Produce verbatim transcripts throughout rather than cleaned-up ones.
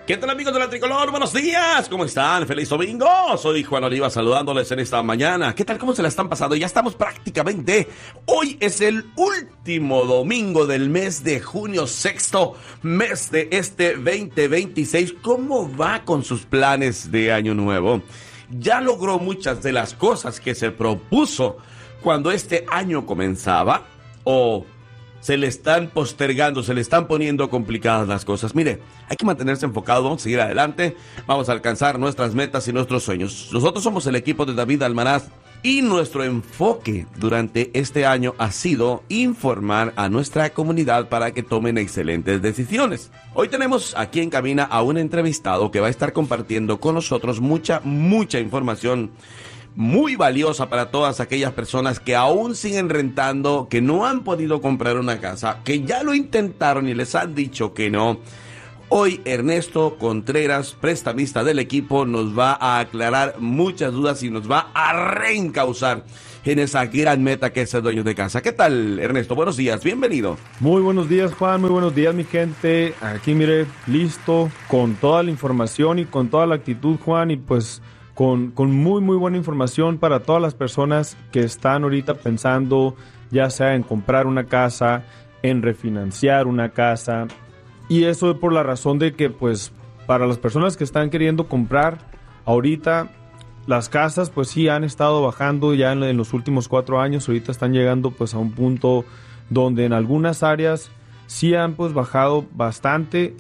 ¿Qué tal, amigos de la Tricolor? Buenos días, ¿cómo están? ¡Feliz domingo! Soy Juan Oliva saludándoles en esta mañana. ¿Qué tal? ¿Cómo se la están pasando? Ya estamos prácticamente. Hoy es el último domingo del mes de junio, sexto mes de este veinte veintiséis. ¿Cómo va con sus planes de año nuevo? ¿Ya logró muchas de las cosas que se propuso cuando este año comenzaba? ¿O se le están postergando, se le están poniendo complicadas las cosas? Mire, hay que mantenerse enfocado, vamos a seguir adelante, vamos a alcanzar nuestras metas y nuestros sueños. Nosotros somos el equipo de David Almaraz y nuestro enfoque durante este año ha sido informar a nuestra comunidad para que tomen excelentes decisiones. Hoy tenemos aquí en cabina a un entrevistado que va a estar compartiendo con nosotros mucha, mucha información muy valiosa para todas aquellas personas que aún siguen rentando, que no han podido comprar una casa, que ya lo intentaron y les han dicho que no. Hoy Ernesto Contreras, prestamista del equipo, nos va a aclarar muchas dudas y nos va a reencauzar en esa gran meta que es ser dueño de casa. ¿Qué tal, Ernesto? Buenos días, bienvenido. Muy buenos días, Juan, muy buenos días, mi gente. Aquí, mire, listo, con toda la información y con toda la actitud, Juan, y pues Con, con muy muy buena información para todas las personas que están ahorita pensando ya sea en comprar una casa, en refinanciar una casa, y eso es por la razón de que pues para las personas que están queriendo comprar ahorita las casas pues sí han estado bajando ya en, en los últimos cuatro años, ahorita están llegando pues a un punto donde en algunas áreas sí han pues bajado bastante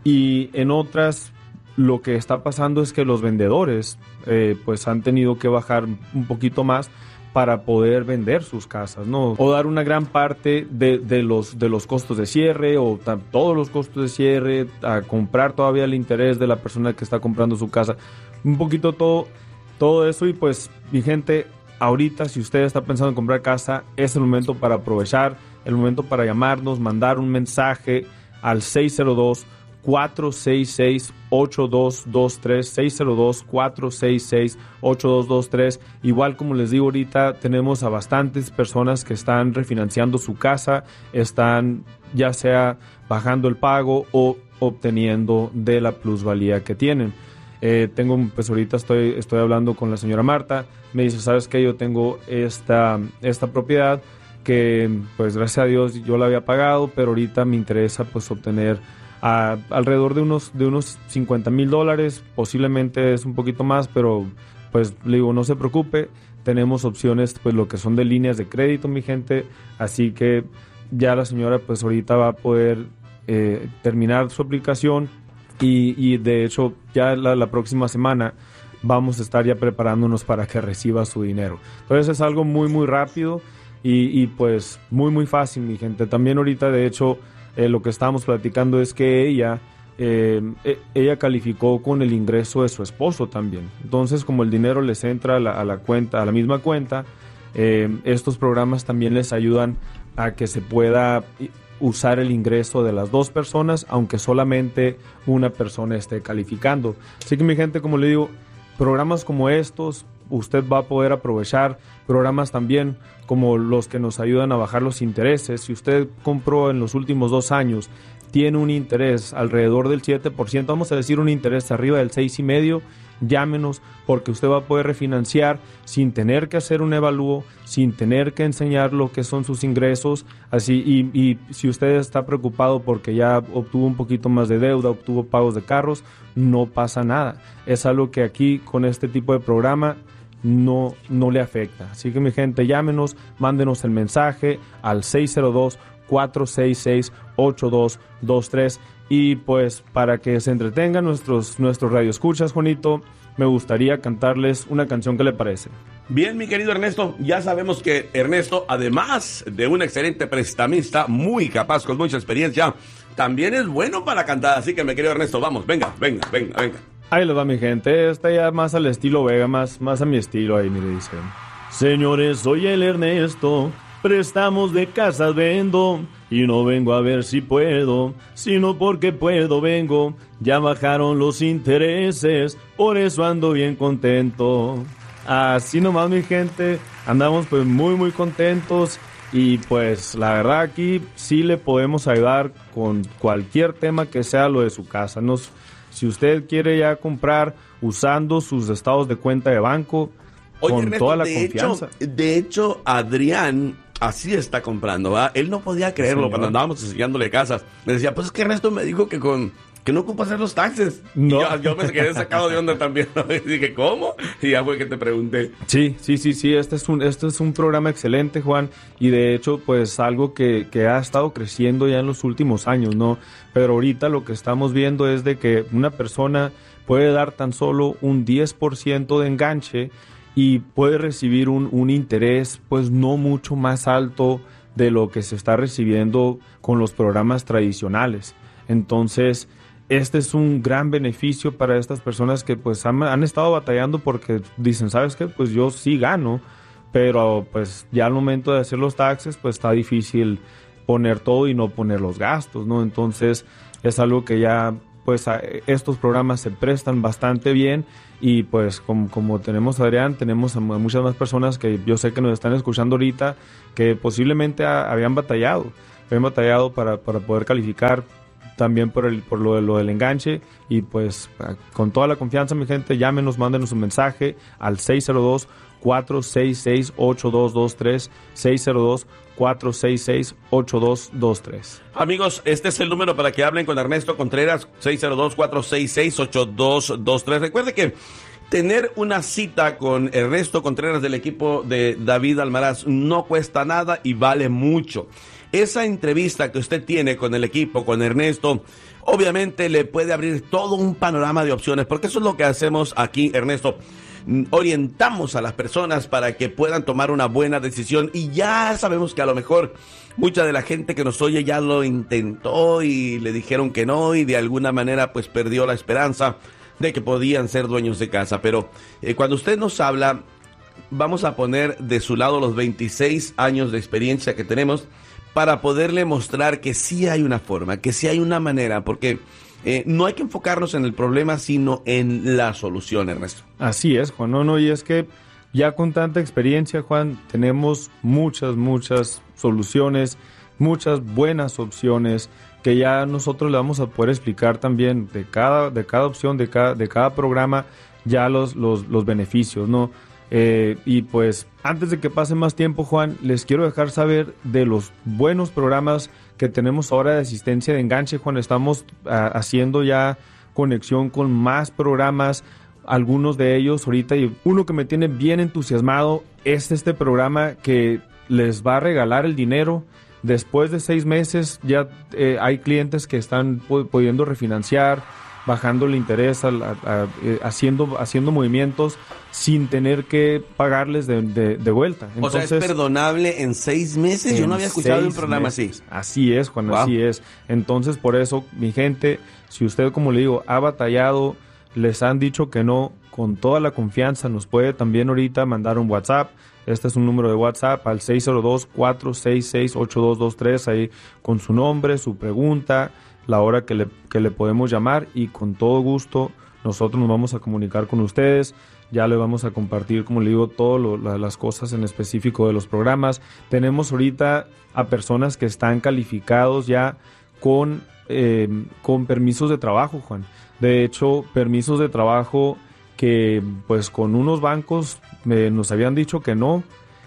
y en otras lo que está pasando es que los vendedores eh, pues han tenido que bajar un poquito más para poder vender sus casas, ¿no? O dar una gran parte de, de, los, de los costos de cierre o t- todos los costos de cierre, a comprar todavía el interés de la persona que está comprando su casa. Un poquito todo, todo eso y pues, mi gente, ahorita si usted está pensando en comprar casa, es el momento para aprovechar, el momento para llamarnos, mandar un mensaje al seis cero dos, cuatro seis seis, ocho dos dos tres, seis cero dos, cuatro seis seis, ocho dos dos tres. Igual como les digo ahorita, tenemos a bastantes personas que están refinanciando su casa, están ya sea bajando el pago o obteniendo de la plusvalía que tienen. Eh, tengo, pues ahorita estoy, estoy hablando con la señora Marta, me dice, ¿sabes qué? Yo tengo esta, esta propiedad que pues gracias a Dios yo la había pagado, pero ahorita me interesa pues obtener a alrededor de unos de unos cincuenta mil dólares, posiblemente es un poquito más, pero pues le digo, no se preocupe, tenemos opciones pues lo que son de líneas de crédito, mi gente, así que ya la señora pues ahorita va a poder eh, terminar su aplicación y, y de hecho ya la, la próxima semana vamos a estar ya preparándonos para que reciba su dinero. Entonces es algo muy muy rápido y, y pues muy muy fácil, mi gente. También ahorita de hecho Eh, lo que estábamos platicando es que ella, eh, ella calificó con el ingreso de su esposo también. Entonces, como el dinero les entra a la, a la cuenta, a la misma cuenta, eh, estos programas también les ayudan a que se pueda usar el ingreso de las dos personas, aunque solamente una persona esté calificando. Así que, mi gente, como le digo, programas como estos usted va a poder aprovechar, programas también como los que nos ayudan a bajar los intereses. Si usted compró en los últimos dos años, tiene un interés alrededor del siete por ciento, vamos a decir un interés arriba del seis y medio, llámenos porque usted va a poder refinanciar sin tener que hacer un evalúo, sin tener que enseñar lo que son sus ingresos, así y, y si usted está preocupado porque ya obtuvo un poquito más de deuda, obtuvo pagos de carros, no pasa nada. Es algo que aquí con este tipo de programa no, no le afecta. Así que mi gente, llámenos, mándenos el mensaje al seis cero dos, cuatro seis seis, ocho dos dos tres y pues para que se entretengan nuestros, nuestros radioescuchas, Juanito, me gustaría cantarles una canción. ¿Qué le parece? Bien, mi querido Ernesto, ya sabemos que Ernesto, además de un excelente prestamista, muy capaz, con mucha experiencia, también es bueno para cantar, así que mi querido Ernesto, vamos, venga, venga, venga, venga. Ahí les va, mi gente, esta ya más al estilo Vega, más, más a mi estilo ahí, mire, dice: señores, soy el Ernesto, préstamos de casas vendo, y no vengo a ver si puedo, sino porque puedo vengo, ya bajaron los intereses, por eso ando bien contento. Así nomás, mi gente, andamos pues muy muy contentos Y pues la verdad aquí sí le podemos ayudar con cualquier tema que sea lo de su casa. Nos, si usted quiere ya comprar usando sus estados de cuenta de banco, Oye, con Ernesto, toda la de confianza. Hecho, de hecho, Adrián así está comprando, ¿va? Él no podía creerlo. Señor. Cuando andábamos enseñándole casas. Le decía, pues es que Ernesto me dijo que con que no ocupa hacer los taxes. No. Y yo, yo me quedé sacado de onda también, ¿no? Y dije, ¿cómo? Y ya fue que te pregunté. Sí, sí, sí, sí, este es un, este es un programa excelente, Juan, y de hecho, pues algo que, que ha estado creciendo ya en los últimos años, ¿no? Pero ahorita lo que estamos viendo es de que una persona puede dar tan solo un diez por ciento de enganche y puede recibir un, un interés, pues no mucho más alto de lo que se está recibiendo con los programas tradicionales. Entonces, este es un gran beneficio para estas personas que pues han, han estado batallando porque dicen, ¿sabes qué? Pues yo sí gano, pero pues ya al momento de hacer los taxes pues está difícil poner todo y no poner los gastos, ¿no? Entonces es algo que ya pues a, estos programas se prestan bastante bien y pues como, como tenemos a Adrián, tenemos a muchas más personas que yo sé que nos están escuchando ahorita que posiblemente a, habían batallado, habían batallado para, para poder calificar también por el por lo, lo del enganche y pues con toda la confianza, mi gente, llámenos, mándenos un mensaje al seis cero dos, cuatro seis seis, ocho dos dos tres, seis cero dos, cuatro seis seis, ocho dos dos tres. Amigos, este es el número para que hablen con Ernesto Contreras, seis cero dos, cuatro seis seis, ocho dos dos tres. Recuerde que tener una cita con Ernesto Contreras del equipo de David Almaraz no cuesta nada y vale mucho. Esa entrevista que usted tiene con el equipo, con Ernesto, obviamente le puede abrir todo un panorama de opciones, porque eso es lo que hacemos aquí, Ernesto. Orientamos a las personas para que puedan tomar una buena decisión y ya sabemos que a lo mejor mucha de la gente que nos oye ya lo intentó y le dijeron que no y de alguna manera pues perdió la esperanza de que podían ser dueños de casa. Pero eh, cuando usted nos habla, vamos a poner de su lado los veintiséis años de experiencia que tenemos para poderle mostrar que sí hay una forma, que sí hay una manera, porque eh, no hay que enfocarnos en el problema, sino en la solución, Ernesto. Así es, Juan, no, no, y es que ya con tanta experiencia, Juan, tenemos muchas, muchas soluciones, muchas buenas opciones que ya nosotros le vamos a poder explicar también de cada, de cada opción, de cada, de cada programa, ya los, los, los beneficios, ¿no? Eh, y pues antes de que pase más tiempo, Juan, les quiero dejar saber de los buenos programas que tenemos ahora de asistencia de enganche, Juan. Estamos a, haciendo ya conexión con más programas, algunos de ellos ahorita, y uno que me tiene bien entusiasmado es este programa que les va a regalar el dinero. Después de seis meses ya eh, hay clientes que están pu- pudiendo refinanciar, bajando el interés, a, a, a, haciendo, haciendo movimientos sin tener que pagarles de, de, de vuelta. Entonces, o sea, ¿es perdonable en seis meses? Yo no había escuchado un programa meses. así. Así es, Juan, Wow. así es. Entonces, por eso, mi gente, si usted, como le digo, ha batallado, les han dicho que no, con toda la confianza, nos puede también ahorita mandar un WhatsApp. Este es un número de WhatsApp al seis cero dos, cuatro seis seis, ocho dos dos tres, ahí con su nombre, su pregunta, la hora que le, que le podemos llamar y con todo gusto nosotros nos vamos a comunicar con ustedes. Ya le vamos a compartir, como le digo, todas las cosas en específico de los programas. Tenemos ahorita a personas que están calificados ya con, eh, con permisos de trabajo, Juan. De hecho, permisos de trabajo que pues con unos bancos eh, nos habían dicho que no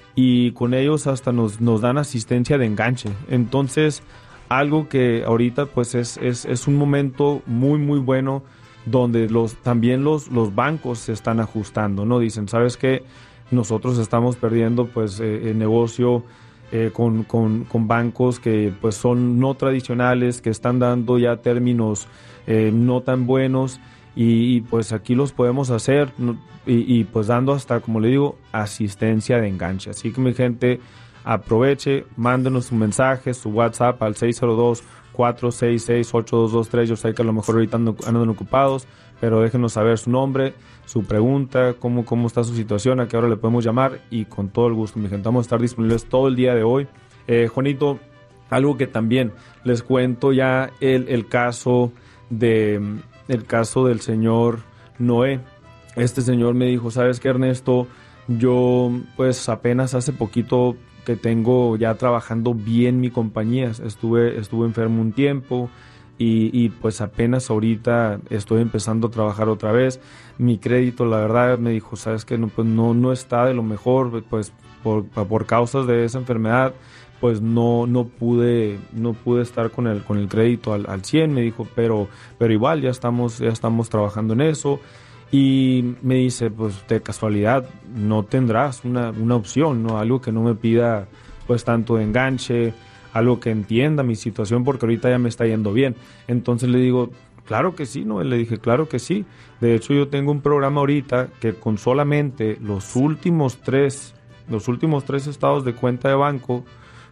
y con ellos hasta nos, nos dan asistencia de enganche. Entonces, algo que ahorita pues es, es, es un momento muy muy bueno donde los también los, los bancos se están ajustando, ¿no? Dicen, ¿sabes qué? Nosotros estamos perdiendo pues eh, el negocio eh, con, con, con bancos que pues son no tradicionales, que están dando ya términos eh, no tan buenos y, y pues aquí los podemos hacer, ¿no? y, y pues dando hasta, como le digo, asistencia de enganche. Así que mi gente, aproveche, mándenos un mensaje, su WhatsApp al seis cero dos, cuatro seis seis, ocho dos dos tres. Yo sé que a lo mejor ahorita andan, andan ocupados, pero déjenos saber su nombre, su pregunta, cómo, cómo está su situación, a qué hora le podemos llamar y con todo el gusto, mi gente, vamos a estar disponibles todo el día de hoy. Eh, Juanito, algo que también les cuento ya el, el caso de el caso del señor Noé. Este señor me dijo, ¿sabes qué, Ernesto? Yo pues apenas hace poquito que tengo ya trabajando bien mi compañía. Estuve, estuve enfermo un tiempo y, y pues apenas ahorita estoy empezando a trabajar otra vez. Mi crédito, la verdad, me dijo, sabes que no, pues no, no está de lo mejor, pues por, por causas de esa enfermedad, pues no, no pude, no pude estar con el, con el crédito al, al cien, me dijo, pero, pero igual ya estamos, ya estamos trabajando en eso. Y me dice, pues de casualidad no tendrás una, una opción, ¿no? Algo que no me pida pues tanto de enganche, algo que entienda mi situación, porque ahorita ya me está yendo bien. Entonces le digo, claro que sí, ¿no? Le dije, claro que sí. De hecho, yo tengo un programa ahorita que con solamente los últimos tres, los últimos tres estados de cuenta de banco,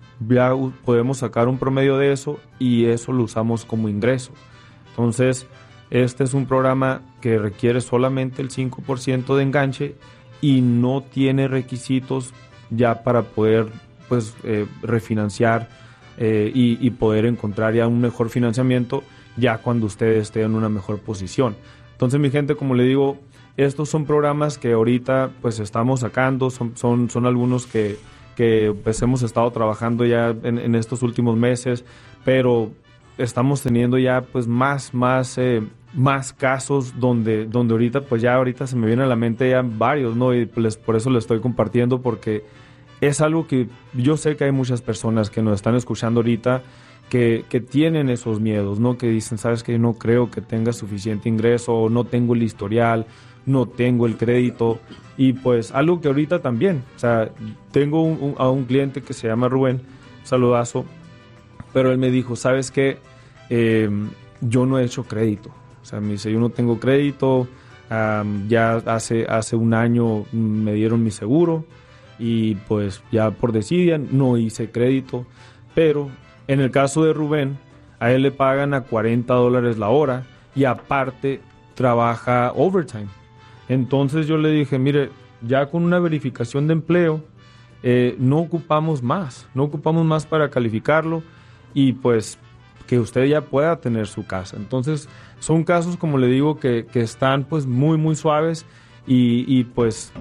ya podemos sacar un promedio de eso y eso lo usamos como ingreso. Entonces, este es un programa que requiere solamente el cinco por ciento de enganche y no tiene requisitos ya para poder pues eh, refinanciar eh, y, y poder encontrar ya un mejor financiamiento ya cuando usted esté en una mejor posición. Entonces, mi gente, como le digo, estos son programas que ahorita pues estamos sacando, son, son, son algunos que, que pues hemos estado trabajando ya en, en estos últimos meses, pero estamos teniendo ya pues más, más, eh, más casos donde, donde ahorita pues ya ahorita se me viene a la mente ya varios, ¿no? Y pues por eso les estoy compartiendo, porque es algo que yo sé que hay muchas personas que nos están escuchando ahorita que, que tienen esos miedos, ¿no? Que dicen, sabes que no creo que tenga suficiente ingreso, o no tengo el historial, no tengo el crédito. Y pues algo que ahorita también, o sea, tengo un, un, a un cliente que se llama Rubén, saludazo, pero él me dijo, ¿sabes qué? Eh, yo no he hecho crédito. O sea, me dice, yo no tengo crédito, um, ya hace, hace un año me dieron mi seguro y pues ya por desidia no hice crédito. Pero en el caso de Rubén, a él le pagan a cuarenta dólares la hora y aparte trabaja overtime. Entonces yo le dije, mire, ya con una verificación de empleo, eh, no ocupamos más, no ocupamos más para calificarlo y pues que usted ya pueda tener su casa. Entonces son casos, como le digo, que, que están pues muy muy suaves y, y pues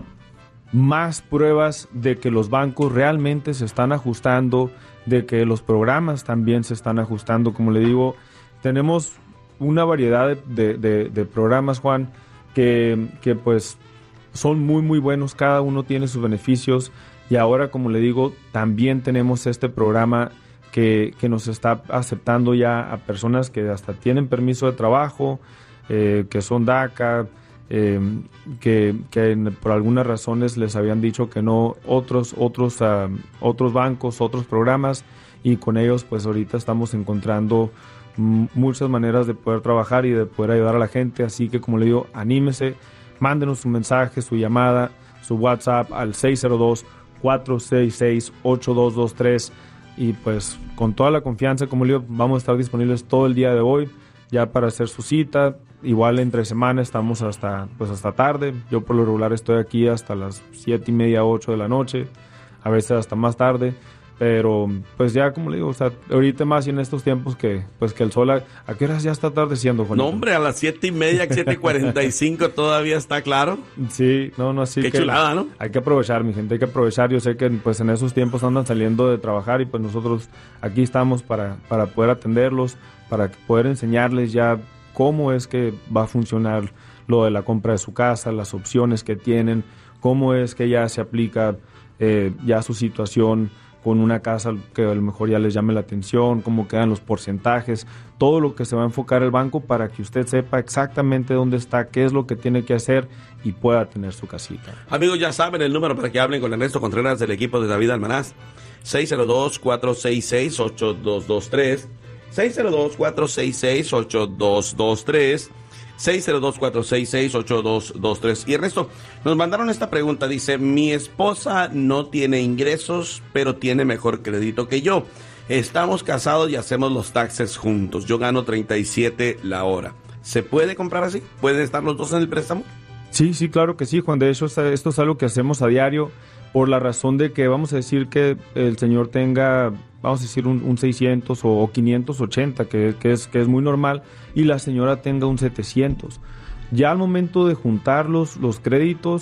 más pruebas de que los bancos realmente se están ajustando, de que los programas también se están ajustando. Como le digo, tenemos una variedad de, de, de, de programas, Juan, que, que pues son muy muy buenos, cada uno tiene sus beneficios y ahora, como le digo, también tenemos este programa Que, que nos está aceptando ya a personas que hasta tienen permiso de trabajo, eh, que son DACA, eh, que, que por algunas razones les habían dicho que no otros, otros, uh, otros bancos, otros programas, y con ellos pues ahorita estamos encontrando m- muchas maneras de poder trabajar y de poder ayudar a la gente. Así que, como le digo, anímese, mándenos un mensaje, su llamada, su WhatsApp al seis cero dos, cuatro seis seis, ocho dos dos tres. Y pues con toda la confianza, como le digo, vamos a estar disponibles todo el día de hoy ya para hacer su cita. Igual entre semana estamos hasta pues hasta tarde. Yo por lo regular estoy aquí hasta las siete y media, ocho de la noche, a veces hasta más tarde. Pero pues ya, como le digo, o sea, ahorita más y en estos tiempos que pues que el sol, ¿a, ¿a qué horas ya está atardeciendo, Juanito? No, hombre, a las siete y media, siete y cuarenta y cinco todavía está claro. Sí, no, no, así Qué que chulada, ¿no? hay que aprovechar, mi gente, hay que aprovechar. Yo sé que pues en esos tiempos andan saliendo de trabajar y pues nosotros aquí estamos para, para poder atenderlos, para poder enseñarles ya cómo es que va a funcionar lo de la compra de su casa, las opciones que tienen, cómo es que ya se aplica eh, ya su situación con una casa que a lo mejor ya les llame la atención, cómo quedan los porcentajes, todo lo que se va a enfocar el banco para que usted sepa exactamente dónde está, qué es lo que tiene que hacer y pueda tener su casita. Amigos, ya saben el número para que hablen con Ernesto Contreras del equipo de David Almanaz, seis cero dos, cuatro seis seis, ocho dos dos tres, seis cero dos, cuatro seis seis, ocho dos dos tres, seis cero dos, cuatro seis seis, ocho dos dos tres. Y Ernesto, nos mandaron esta pregunta, dice, mi esposa no tiene ingresos, pero tiene mejor crédito que yo. Estamos casados y hacemos los taxes juntos. Yo gano treinta y siete la hora. ¿Se puede comprar así? ¿Pueden estar los dos en el préstamo? Sí, sí, claro que sí, Juan. De hecho, esto es algo que hacemos a diario por la razón de que vamos a decir que el señor tenga, vamos a decir, un, un seiscientos o, o quinientos ochenta, que, que, es, que es muy normal, y la señora tenga un setecientos. Ya al momento de juntar los, los créditos,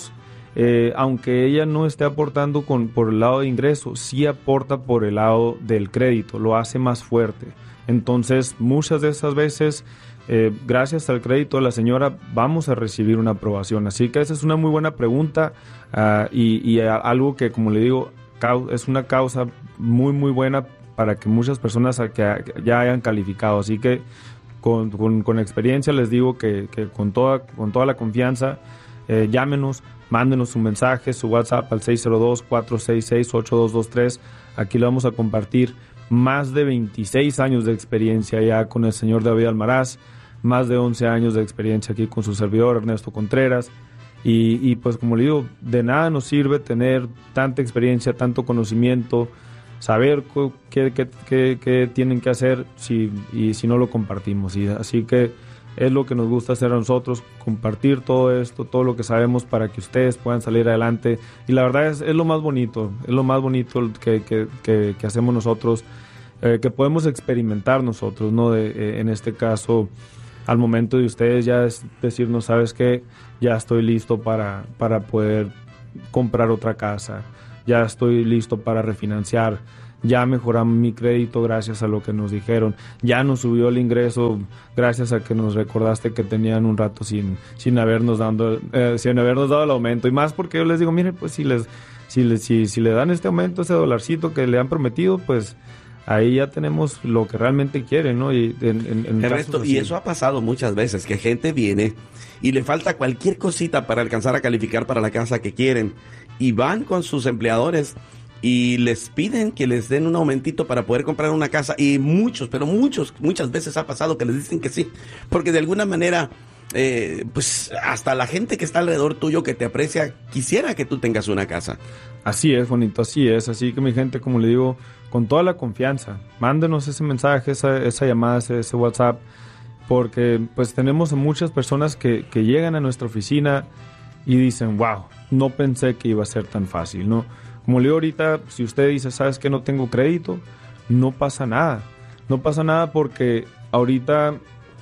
eh, aunque ella no esté aportando con, por el lado de ingreso, sí aporta por el lado del crédito, lo hace más fuerte. Entonces, muchas de esas veces, eh, gracias al crédito de la señora, vamos a recibir una aprobación. Así que esa es una muy buena pregunta uh, y, y a, algo que, como le digo, cau- es una causa muy, muy buena para que muchas personas a, que, a, que ya hayan calificado. Así que con, con, con experiencia les digo que, que con, toda, con toda la confianza, eh, llámenos, mándenos un mensaje, su WhatsApp al seis cero dos, cuatro seis seis, ocho dos dos tres. Aquí le vamos a compartir más de veintiséis años de experiencia ya con el señor David Almaraz, más de once años de experiencia aquí con su servidor Ernesto Contreras. Y, y pues como le digo, de nada nos sirve tener tanta experiencia, tanto conocimiento, saber qué, qué, qué, qué tienen que hacer si, y si no lo compartimos. Y así que es lo que nos gusta hacer a nosotros, compartir todo esto, todo lo que sabemos para que ustedes puedan salir adelante. Y la verdad es, es lo más bonito, es lo más bonito que, que, que, que hacemos nosotros, eh, que podemos experimentar nosotros, ¿no? De, eh, en este caso, al momento de ustedes ya es decirnos, ¿sabes qué? Ya estoy listo para, para poder comprar otra casa, ya estoy listo para refinanciar, ya mejoramos mi crédito gracias a lo que nos dijeron, ya nos subió el ingreso gracias a que nos recordaste que tenían un rato sin, sin habernos dando, eh, sin habernos dado el aumento. Y más porque yo les digo, miren, pues si les, si les, si, si le dan este aumento, ese dolarcito que le han prometido, pues ahí ya tenemos lo que realmente quieren, ¿no? Y, en, en, en Ernesto, y eso ha pasado muchas veces, que gente viene y le falta cualquier cosita para alcanzar a calificar para la casa que quieren, y van con sus empleadores y les piden que les den un aumentito para poder comprar una casa, y muchos, pero muchos, muchas veces ha pasado que les dicen que sí, porque de alguna manera, eh, pues hasta la gente que está alrededor tuyo, que te aprecia, quisiera que tú tengas una casa. Así es, bonito, así es. Así que mi gente, como le digo, con toda la confianza, mándenos ese mensaje, esa, esa llamada, ese, ese WhatsApp, porque pues tenemos muchas personas que, que llegan a nuestra oficina y dicen, wow, no pensé que iba a ser tan fácil, ¿no? Como le digo ahorita, si usted dice, ¿sabes que no tengo crédito? No pasa nada, no pasa nada porque ahorita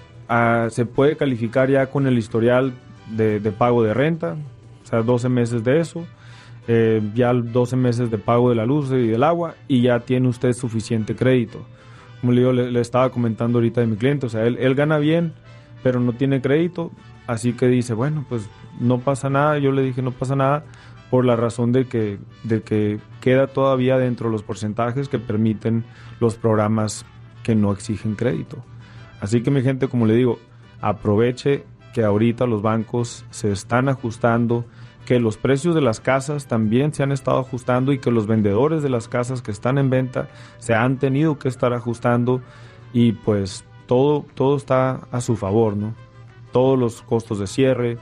uh, se puede calificar ya con el historial de, de pago de renta, o sea, doce meses de eso. Eh, ya doce meses de pago de la luz y del agua, y ya tiene usted suficiente crédito. Como le digo, le, le estaba comentando ahorita de mi cliente, o sea, él, él gana bien, pero no tiene crédito, así que dice, bueno, pues no pasa nada. Yo le dije, no pasa nada, por la razón de que, de que queda todavía dentro de los porcentajes que permiten los programas que no exigen crédito. Así que mi gente, como le digo, aproveche que ahorita los bancos se están ajustando, que los precios de las casas también se han estado ajustando y que los vendedores de las casas que están en venta se han tenido que estar ajustando, y pues todo, todo está a su favor, ¿no? Todos los costos de cierre,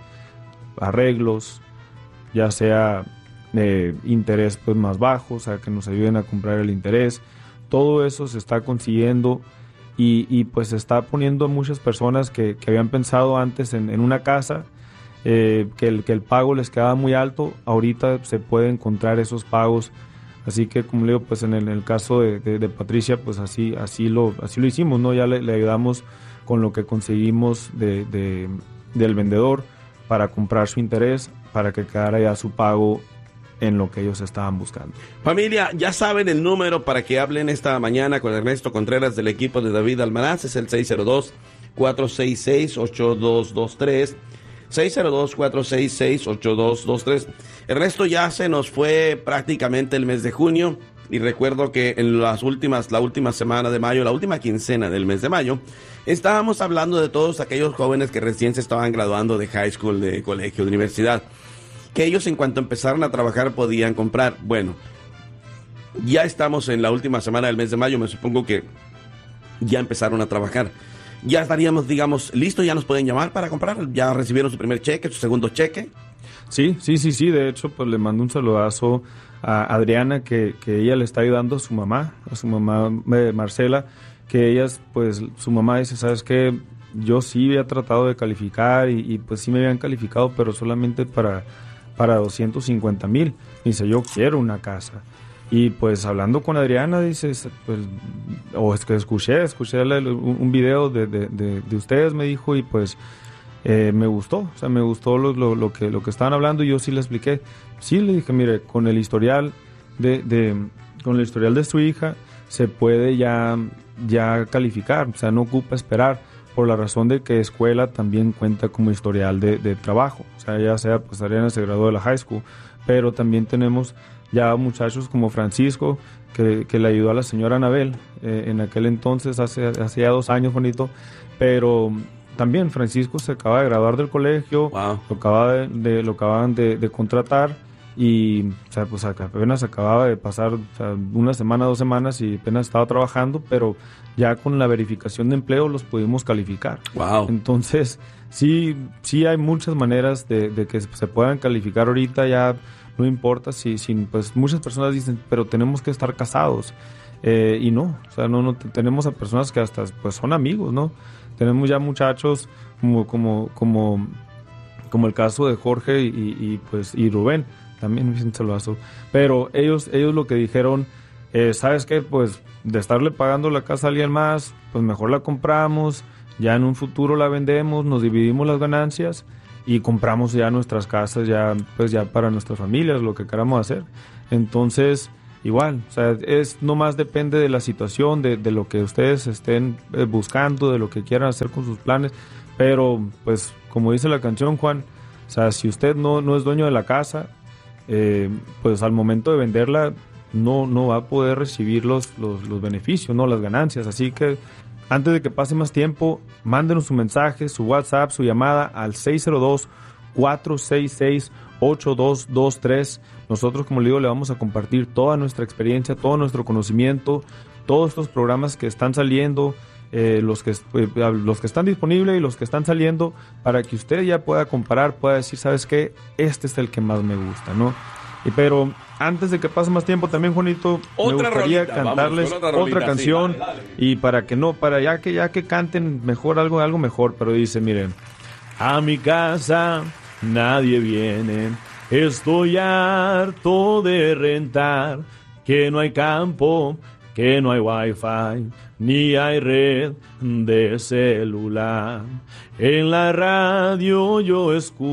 arreglos, ya sea eh, interés pues más bajo, o sea, que nos ayuden a comprar el interés, todo eso se está consiguiendo, y, y pues se está poniendo a muchas personas que, que habían pensado antes en, en una casa, Eh, que, el, que el pago les quedaba muy alto, ahorita se puede encontrar esos pagos. Así que, como le digo, pues en el, en el caso de, de, de Patricia, pues así, así, lo, así lo hicimos, ¿no? Ya le, le ayudamos con lo que conseguimos de, de, del vendedor para comprar su interés, para que quedara ya su pago en lo que ellos estaban buscando. Familia, ya saben el número para que hablen esta mañana con Ernesto Contreras del equipo de David Almaraz, es el seis cero dos, cuatro seis seis, ocho dos dos tres. seis cero dos, cuatro seis seis, ocho dos dos tres. Ernesto, ya se nos fue prácticamente el mes de junio, y recuerdo que en las últimas, la última semana de mayo, la última quincena del mes de mayo, estábamos hablando de todos aquellos jóvenes que recién se estaban graduando de high school, de colegio, de universidad, que ellos en cuanto empezaron a trabajar podían comprar. Bueno, ya estamos en la última semana del mes de mayo, me supongo que ya empezaron a trabajar. Ya estaríamos, digamos, listos, ya nos pueden llamar para comprar, ya recibieron su primer cheque, su segundo cheque. Sí, sí, sí, sí, de hecho, pues le mando un saludazo a Adriana, que, que ella le está ayudando a su mamá, a su mamá eh, Marcela, que ellas, pues su mamá dice, ¿sabes qué? Yo sí había tratado de calificar y, y pues sí me habían calificado, pero solamente para, para doscientos cincuenta mil. Dice, yo quiero una casa. Y pues hablando con Adriana, dices, pues, o es que escuché, escuché un video de, de, de, de ustedes, me dijo, y pues eh, me gustó, o sea, me gustó lo, lo, lo, que, lo que estaban hablando y yo sí le expliqué. Sí, le dije, mire, con el historial de, de, con el historial de su hija se puede ya, ya calificar, o sea, no ocupa esperar, por la razón de que escuela también cuenta como historial de, de trabajo, o sea, ya sea, pues Ariana se graduó de la high school, pero también tenemos ya muchachos como Francisco, que, que le ayudó a la señora Anabel, eh, en aquel entonces, hace, hace ya dos años, bonito, pero también Francisco se acaba de graduar del colegio, wow. lo, acaba de, de, lo acaban de, de contratar, y o sea, pues apenas acababa de pasar, o sea, una semana, dos semanas y apenas estaba trabajando, pero ya con la verificación de empleo los pudimos calificar. Wow. Entonces, sí, sí hay muchas maneras de, de que se puedan calificar ahorita, ya no importa si, si pues muchas personas dicen, pero tenemos que estar casados. Eh, y no, o sea, no, no tenemos a personas que hasta pues son amigos, ¿no? Tenemos ya muchachos como, como, como, como el caso de Jorge y, y pues y Rubén. También un saludazo. Pero ellos, ellos lo que dijeron, eh, ¿sabes qué? Pues de estarle pagando la casa a alguien más, pues mejor la compramos, ya en un futuro la vendemos, nos dividimos las ganancias y compramos ya nuestras casas, ya pues ya para nuestras familias, lo que queramos hacer. Entonces, igual, o sea, es nomás depende de la situación, de, de lo que ustedes estén eh, buscando, de lo que quieran hacer con sus planes. Pero, pues, como dice la canción, Juan, o sea, si usted no, no es dueño de la casa, Eh, pues al momento de venderla no, no va a poder recibir los, los, los beneficios, no las ganancias. Así que antes de que pase más tiempo, mándenos su mensaje, su WhatsApp, su llamada al seis cero dos, cuatro seis seis, ocho dos dos tres. Nosotros, como le digo, le vamos a compartir toda nuestra experiencia, todo nuestro conocimiento, todos estos programas que están saliendo, Eh, los que eh, los que están disponibles y los que están saliendo, para que usted ya pueda comparar, pueda decir, ¿sabes qué? Este es el que más me gusta, ¿no? Y, pero antes de que pase más tiempo también, Juanito, otra me gustaría rolita, cantarles vamos, otra, otra rolita, canción, sí, dale, dale. Y para que no, para ya que ya que canten mejor algo, algo mejor, pero dice, miren, a mi casa nadie viene, estoy harto de rentar, que no hay campo, que no hay wifi, ni hay red de celular. En la radio yo escucho